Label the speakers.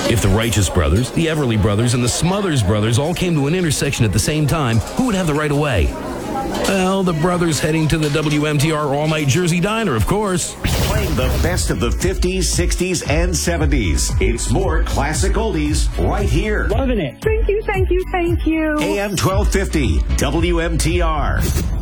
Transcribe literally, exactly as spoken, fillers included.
Speaker 1: If the Righteous Brothers, the Everly Brothers, and the Smothers Brothers all came to an intersection at the same time, who would have the right of way? Well, the brothers heading to the W M T R All-Night Jersey Diner, of course.
Speaker 2: Playing the best of the fifties, sixties, and seventies. It's more classic oldies right here.
Speaker 3: Loving it.
Speaker 4: Thank you, thank you, thank you.
Speaker 2: A M twelve fifty, W M T R.